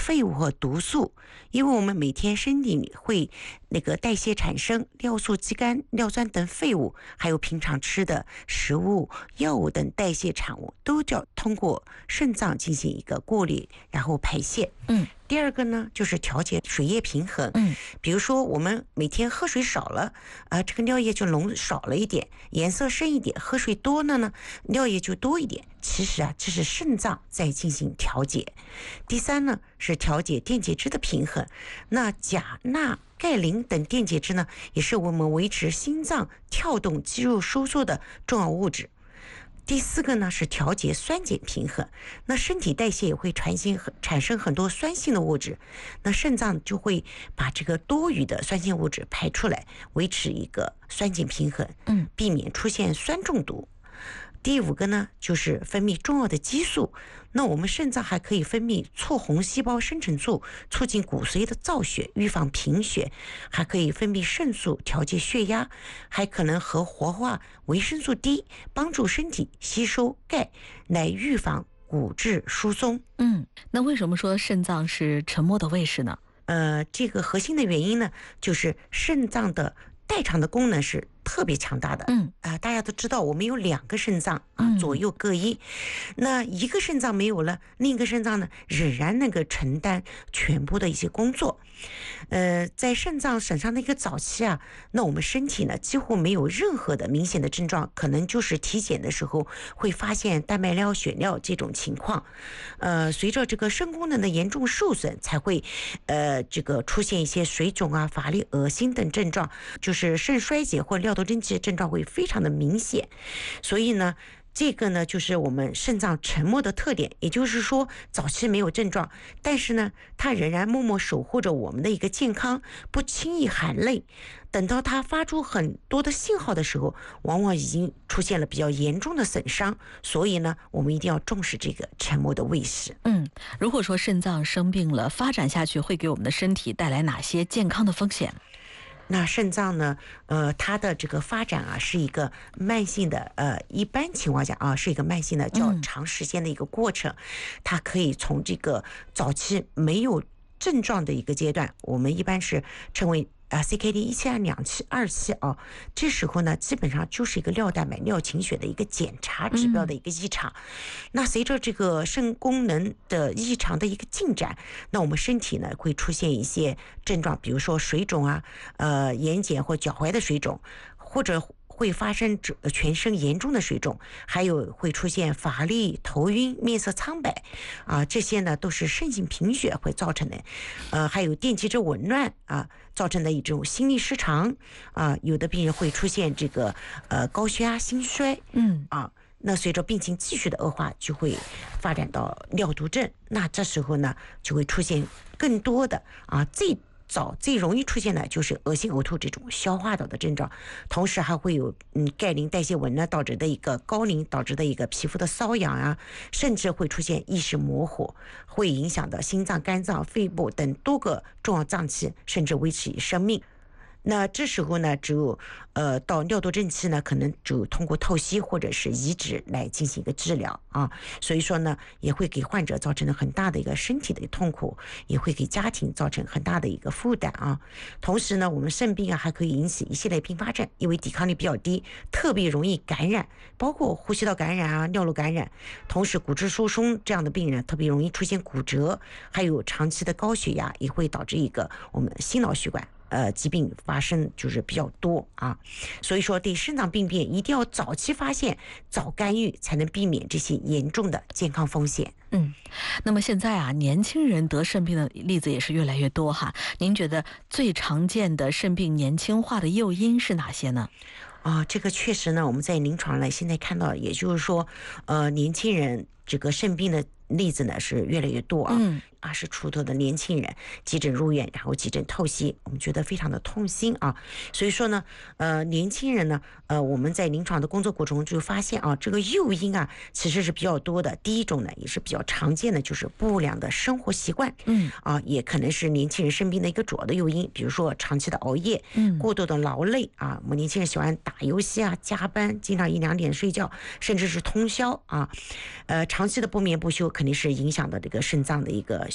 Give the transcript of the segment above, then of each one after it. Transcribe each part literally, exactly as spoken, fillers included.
废物和毒素，因为我们每天身体里会那个代谢产生尿素、肌酐、尿酸等废物，还有平常吃的食物、药物等代谢产物，都要通过肾脏进行一个过滤，然后排泄。 嗯。 第二个呢，就是调节水液平衡。 嗯， 比如说我们每天喝水少了，啊、呃，这个尿液就浓少了一点，颜色深一点；喝水多了呢，尿液就多一点。其实啊，这是肾脏在进行调节。第三呢，是调节电解质的平衡。那钾、钠、钙、磷等电解质呢，也是我们维持心脏跳动、肌肉收缩的重要物质。第四个呢是调节酸碱平衡，那身体代谢也会产生产生很多酸性的物质，那肾脏就会把这个多余的酸性物质排出来，维持一个酸碱平衡， 嗯， 避免出现酸中毒。第五个呢，就是分泌重要的激素。那我们肾脏还可以分泌促红细胞生成素，促进骨髓的造血，预防贫血；还可以分泌肾素，调节血压；还可能和活化维生素 D， 帮助身体吸收钙，来预防骨质疏松。 嗯，那为什么说肾脏是沉默的卫士呢？ 呃，这个核心的原因呢，就是肾脏的代偿的功能是特别强大的。 嗯啊、呃，大家都知道我们有两个肾脏啊，左右各一。那一个肾脏没有了，另一个肾脏呢仍然能够承担全部的一些工作。呃，在肾脏损伤的一个早期啊，那我们身体呢几乎没有任何的明显的症状，可能就是体检的时候会发现蛋白尿、血尿这种情况。呃，随着这个肾功能的严重受损，才会呃这个出现一些水肿啊、乏力、恶心等症状，就是肾衰竭或尿道症气的症状会非常的明显。所以呢，这个呢就是我们肾脏沉默的特点，也就是说早期没有症状，但是呢它仍然默默守护着我们的一个健康，不轻易含泪。等到它发出很多的信号的时候，往往已经出现了比较严重的损伤。所以呢，我们一定要重视这个沉默的卫士。 嗯，如果说肾脏生病了，发展下去会给我们的身体带来哪些健康的风险？ 那肾脏呢，呃，它的这个发展啊，是一个慢性的，呃，一般情况下啊，是一个慢性的较长时间的一个过程。嗯、它可以从这个早期没有症状的一个阶段，我们一般是称为啊 C K D 一期啊、两期、二期啊，这时候呢，基本上就是一个尿蛋白、尿清血的一个检查指标的一个异常。嗯、那随着这个肾功能的异常的一个进展，那我们身体呢会出现一些症状，比如说水肿啊、呃眼睑或脚踝的水肿，或者会发生全身严重的水肿，还有会出现乏力、头晕、面色苍白啊，这些呢都是肾性贫血会造成的。呃，还有电解质紊乱啊造成的一种心律失常啊，有的病人会出现这个呃高血压、心衰， 嗯啊。那随着病情继续的恶化，就会发展到尿毒症。那这时候呢，就会出现更多的啊最早最容易出现的就是恶心呕吐这种消化道的症状，同时还会有嗯钙磷代谢紊乱导致的一个高磷导致的一个皮肤的瘙痒啊，甚至会出现意识模糊，会影响到心脏、肝脏、肺部等多个重要脏器，甚至维持生命。那这时候呢，只有呃到尿毒症期呢，可能只有通过透析或者是移植来进行一个治疗啊。所以说呢，也会给患者造成了很大的一个身体的痛苦，也会给家庭造成很大的一个负担啊。同时呢，我们肾病啊还可以引起一系列并发症，因为抵抗力比较低，特别容易感染，包括呼吸道感染啊、尿路感染。同时，骨质疏松这样的病人特别容易出现骨折，还有长期的高血压也会导致一个我们心脑血管。呃，疾病发生就是比较多啊，所以说对肾脏病变一定要早期发现、早干预，才能避免这些严重的健康风险。 嗯，那么现在啊，年轻人得肾病的例子也是越来越多哈。您觉得最常见的肾病年轻化的诱因是哪些呢？ 啊，这个确实呢，我们在临床呢现在看到，也就是说，呃，年轻人这个肾病的例子呢是越来越多啊。 嗯， 二十出头的年轻人急诊入院，然后急诊透析，我们觉得非常的痛心啊。所以说呢，呃，年轻人呢，呃，我们在临床的工作过程中就发现啊，这个诱因啊其实是比较多的。第一种呢，也是比较常见的，就是不良的生活习惯， 嗯， 啊，也可能是年轻人生病的一个主要的诱因，比如说长期的熬夜， 嗯， 过度的劳累啊，我们年轻人喜欢打游戏啊、加班，经常一两点睡觉，甚至是通宵啊，呃，长期的不眠不休，肯定是影响到这个肾脏的一个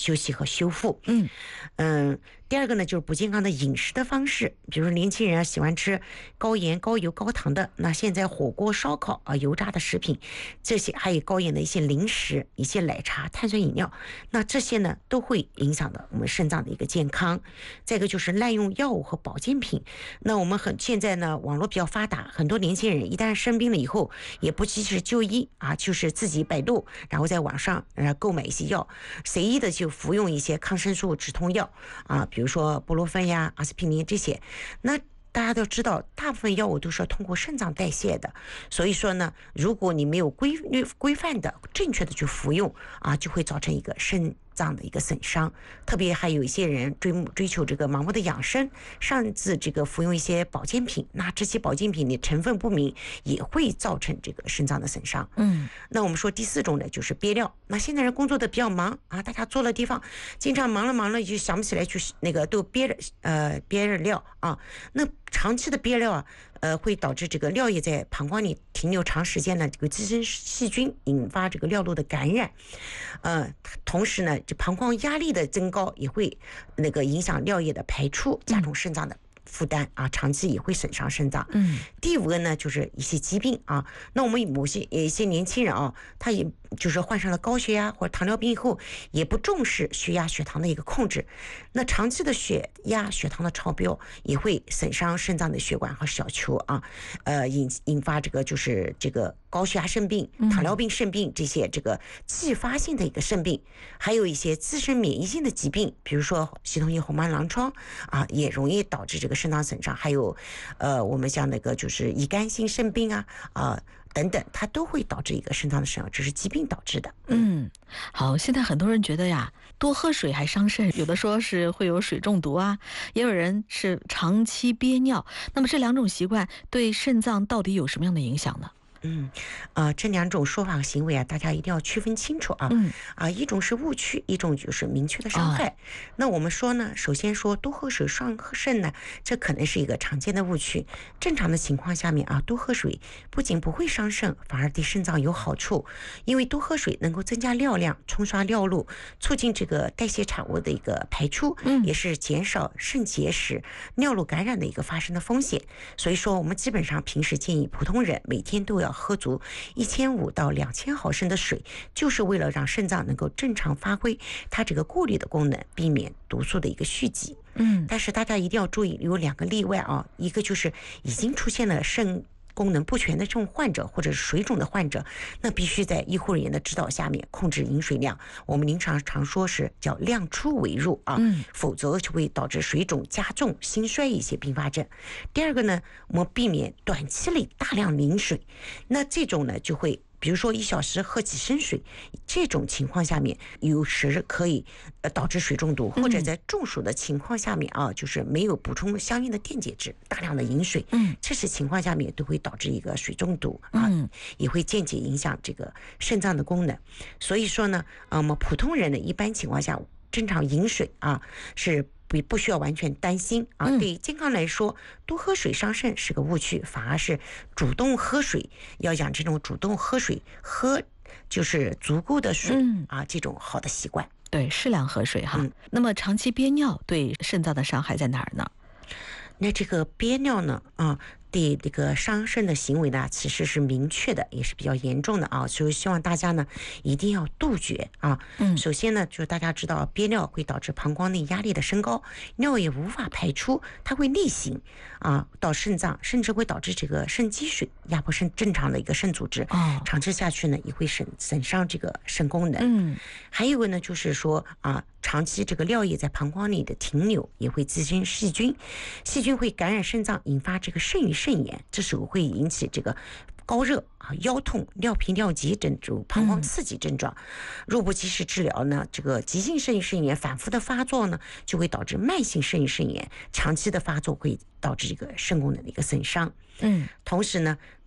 休息和修复。 嗯嗯，第二个呢就是不健康的饮食的方式，比如说年轻人啊喜欢吃高盐、高油、高糖的，那现在火锅、烧烤啊、油炸的食品，这些还有高盐的一些零食、一些奶茶、碳酸饮料，那这些呢都会影响到我们肾脏的一个健康。再一个就是滥用药物和保健品，那我们很现在呢网络比较发达，很多年轻人一旦生病了以后也不及时就医啊，就是自己百度，然后在网上呃购买一些药，随意的就服用一些抗生素止痛药啊，比如说布洛芬呀、阿司匹林这些。那大家都知道，大部分药物都是要通过肾脏代谢的，所以说呢，如果你没有规规范的、正确的去服用啊，就会造成一个肾脏的一个损伤。特别还有一些人追追求这个盲目的养生，擅自这个服用一些保健品，那这些保健品的成分不明，也会造成这个肾脏的损伤。 嗯， 那我们说第四种呢，就是憋尿。那现在人工作的比较忙啊，大家坐了地方，经常忙了忙了就想不起来去那个都憋着呃憋着尿啊，那长期的憋尿啊，呃，会导致这个尿液在膀胱里停留长时间呢，这个滋生细菌，引发这个尿路的感染。呃，同时呢，这膀胱压力的增高也会那个影响尿液的排出，加重肾脏的负担啊，长期也会损伤肾脏。 嗯， 第五个呢，就是一些疾病啊。那我们某些一些年轻人啊，他也就是患上了高血压或者糖尿病以后，也不重视血压、血糖的一个控制。那长期的血压、血糖的超标，也会损伤肾脏的血管和小球啊，呃，引引发这个就是这个高血压肾病、糖尿病肾病这些这个继发性的一个肾病，还有一些自身免疫性的疾病，比如说系统性红斑狼疮啊，也容易导致这个肾脏损伤。还有，呃，我们像那个就是乙肝性肾病啊啊。等等，它都会导致一个肾脏的损伤，这是疾病导致的。 嗯，好，现在很多人觉得呀，多喝水还伤肾，有的说是会有水中毒啊，也有人是长期憋尿。那么这两种习惯对肾脏到底有什么样的影响呢？ 嗯，呃，这两种说法和行为啊，大家一定要区分清楚啊。 嗯， 啊，一种是误区，一种就是明确的伤害。 哦、 那我们说呢，首先说多喝水伤肾呢，这可能是一个常见的误区。正常的情况下面啊，多喝水不仅不会伤肾，反而对肾脏有好处，因为多喝水能够增加尿量，冲刷尿路，促进这个代谢产物的一个排出， 嗯， 也是减少肾结石、尿路感染的一个发生的风险。所以说，我们基本上平时建议普通人每天都要喝足一千五到两千毫升的水，就是为了让肾脏能够正常发挥它这个过滤的功能，避免毒素的一个蓄积。 嗯， 但是大家一定要注意，有两个例外啊，一个就是已经出现了肾功能不全的这种患者，或者是水肿的患者，那必须在医护人员的指导下面控制饮水量。我们临床常说是叫量出为入啊， 嗯， 否则就会导致水肿加重、心衰一些并发症。第二个呢，我们避免短期内大量饮水，那这种呢就会。比如说一小时喝几升水，这种情况下面有时可以呃导致水中毒，或者在中暑的情况下面啊，就是没有补充相应的电解质，大量的饮水， 嗯， 这些情况下面都会导致一个水中毒啊，也会间接影响这个肾脏的功能。所以说呢，啊，我们普通人呢，一般情况下正常饮水啊是。不不需要完全担心啊，对健康来说，多喝水伤肾是个误区，反而是主动喝水，要养这种主动喝水，喝就是足够的水、嗯、啊，这种好的习惯。 对，适量喝水哈。嗯、那么长期憋尿对肾脏的伤害在哪儿呢？ 那这个憋尿呢，啊。对这个伤肾的行为呢，其实是明确的，也是比较严重的啊，所以希望大家呢一定要杜绝啊。嗯，首先呢，就是大家知道憋尿会导致膀胱内压力的升高，尿液无法排出，它会逆行啊到肾脏，甚至会导致这个肾积水，压迫肾正常的一个肾组织。哦，长期下去呢，也会损损伤这个肾功能。嗯，还有一个呢，就是说啊。长期这个尿液在膀胱里的停留，也会滋生细菌，细菌会感染肾脏，引发这个肾盂肾炎，这时候会引起这个高热啊、腰痛、尿频尿急等种膀胱刺激症状。若不及时治疗呢，这个急性肾盂肾炎反复的发作呢，就会导致慢性肾盂肾炎，长期的发作会导致这个肾功能的一个损伤。嗯，同时呢，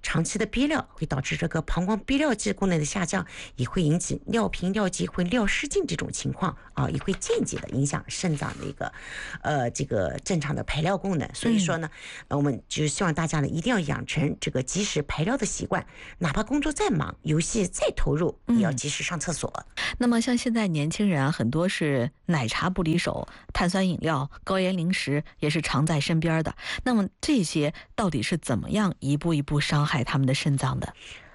长期的憋尿会导致这个膀胱憋尿肌功能的下降，也会引起尿频、尿急或尿失禁这种情况啊，也会间接的影响肾脏的一个呃这个正常的排尿功能。所以说呢，呃我们就希望大家呢一定要养成这个及时排尿的习惯，哪怕工作再忙，游戏再投入，也要及时上厕所。 那么像现在年轻人啊，很多是奶茶不离手，碳酸饮料、高盐零食也是常在身边的。那么这些到底是怎么样一步一步伤害他们的肾脏的？